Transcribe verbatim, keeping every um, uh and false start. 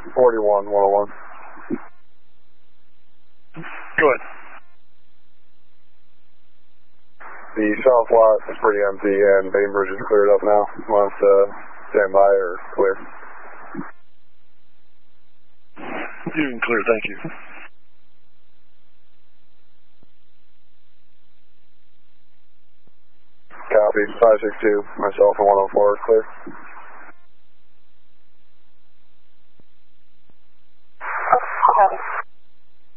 forty-one, one oh one. Go ahead. The south lot is pretty empty and Bainbridge is cleared up now. Want us to stand by or clear? You can clear, thank you. Copy, five six two, myself and one oh four, clear.